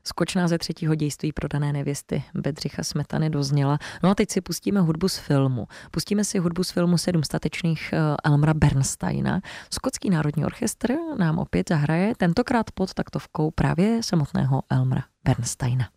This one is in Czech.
Skočná ze třetího dějství Prodané nevěsty Bedřicha Smetany dozněla. No a teď si pustíme hudbu z filmu. Pustíme si hudbu z filmu 7 statečných Elmera Bernsteina. Skotský národní orchestr nám opět zahraje tentokrát pod taktovkou právě samotného Elmera Bernsteina.